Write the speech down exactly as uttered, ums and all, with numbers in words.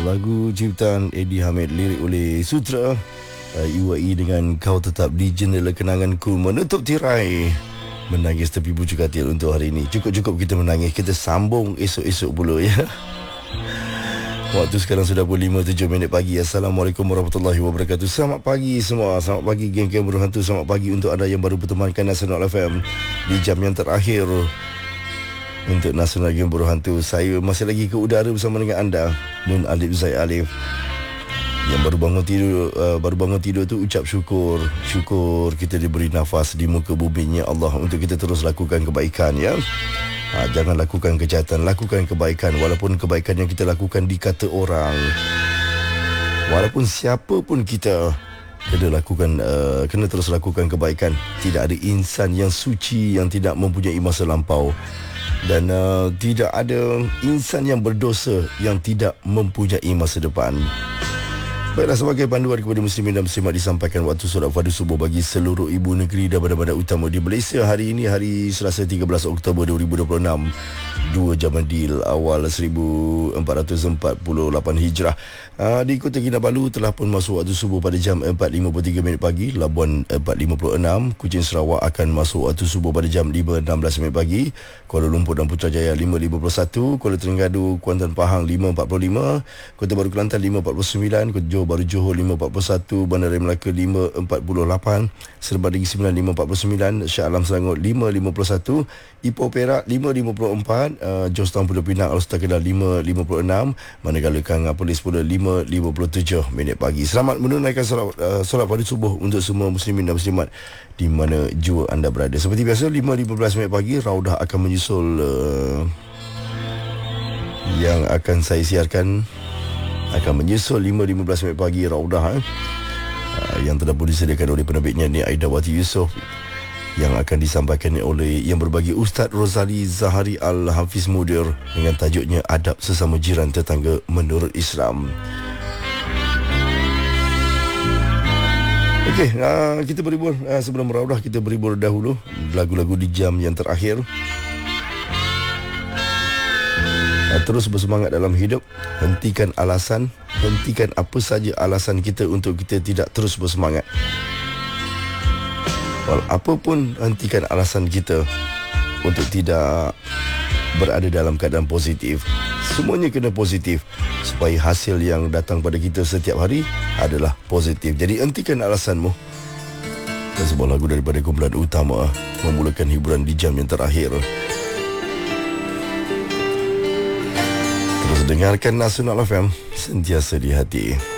Lagu ciptaan Eddie Hamid, lirik oleh Sutra uh, I W I dengan Kau Tetap di Jendela Kenanganku. Menutup tirai Menangis Tepi Bucu Katil untuk hari ini. Cukup-cukup kita menangis, kita sambung esok-esok pula ya. Waktu sekarang sudah pukul lima tujuh minit pagi. Assalamualaikum warahmatullahi wabarakatuh. Selamat pagi semua. Selamat pagi geng-geng Buruh Hantu. Selamat pagi untuk anda yang baru bertemankan Nasional F M di jam yang terakhir untuk Nasional Game Buruh Hantu. Saya masih lagi ke udara bersama dengan anda, Nun Alif Zaid Alif. Yang baru bangun tidur uh, Baru bangun tidur tu ucap syukur. Syukur kita diberi nafas di muka bumi ya Allah, untuk kita terus lakukan kebaikan ya. Ha, jangan lakukan kejahatan, lakukan kebaikan. Walaupun kebaikan yang kita lakukan dikata orang, walaupun siapa pun kita, kena lakukan uh, kena terus lakukan kebaikan. Tidak ada insan yang suci yang tidak mempunyai masa lampau, dan uh, tidak ada insan yang berdosa yang tidak mempunyai masa depan. Baiklah, sebagai panduan kepada muslimin dan muslimat, disampaikan waktu solat fardu subuh bagi seluruh ibu negeri dan bandar-bandar utama di Malaysia. Hari ini hari Selasa tiga belas Oktober dua ribu dua puluh enam, dua Jamadil awal seribu empat ratus empat puluh lapan Hijrah. Uh, di Kota Kinabalu telah pun masuk waktu subuh pada jam empat lima puluh tiga minit pagi. Labuan empat lima puluh enam, Kuching Sarawak akan masuk waktu subuh pada jam lima enam belas minit pagi. Kuala Lumpur dan Putrajaya lima lima puluh satu, Kuala Terengganu, Kuantan Pahang lima empat puluh lima, Kota Baru Kelantan lima empat puluh sembilan, Kota Johor Baru Johor lima empat puluh satu, Bandar Melaka lima empat puluh lapan, Seremban Negeri Sembilan lima empat puluh sembilan, Shah Alam Selangor lima lima puluh satu, Ipoh Perak lima lima puluh empat, uh, Georgetown Pulau Pinang Alor-Setar Kedah lima lima puluh enam, manakala Kanga Polis pula lima lima puluh tujuh minit pagi. Selamat menunaikan solat, uh, solat fardu subuh untuk semua muslimin dan muslimat di mana jua anda berada. Seperti biasa lima lima belas minit pagi Raudah akan menyusul uh, yang akan saya siarkan. Akan menyusul lima lima belas minit pagi Raudah eh? uh, yang telah pun disediakan oleh penerbitnya ni Aidawati Yusof, yang akan disampaikan oleh yang berbagi Ustaz Rozali Zahari Al-Hafiz Mudir dengan tajuknya Adab Sesama Jiran Tetangga Menurut Islam. Okey, uh, kita berhibur uh, sebelum Raudah, kita berhibur dahulu lagu-lagu di jam yang terakhir. Terus bersemangat dalam hidup. Hentikan alasan, hentikan apa saja alasan kita untuk kita tidak terus bersemangat. Walau apapun, hentikan alasan kita untuk tidak berada dalam keadaan positif. Semuanya kena positif supaya hasil yang datang pada kita setiap hari adalah positif. Jadi hentikan alasanmu. Dan sebuah lagu daripada kumpulan utama memulakan hiburan di jam yang terakhir. Terus dengarkan Nasional F M, sentiasa di hati.